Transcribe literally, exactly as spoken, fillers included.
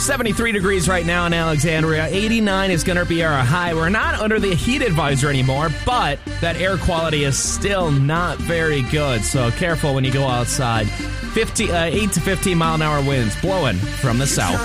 seventy-three degrees right now in Alexandria. eighty-nine is going to be our high. We're not under the heat advisory anymore, but that air quality is still not very good, so careful when you go outside. fifty, uh, eight to fifteen mile an hour winds blowing from the south.